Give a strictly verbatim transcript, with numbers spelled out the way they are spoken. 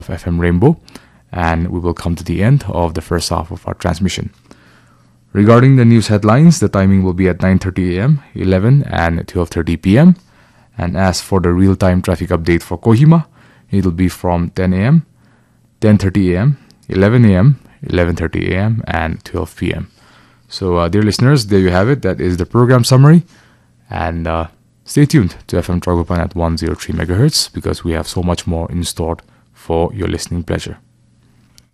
of F M Rainbow, and we will come to the end of the first half of our transmission. Regarding the news headlines, the timing will be at nine thirty a.m., eleven and twelve thirty p.m. And as for the real-time traffic update for Kohima, it will be from ten a.m., ten thirty a.m., eleven a.m., eleven thirty a.m. and twelve p.m. So, uh, dear listeners, there you have it. That is the program summary. And uh, stay tuned to F M Tragopan at one oh three megahertz because we have so much more in store for your listening pleasure.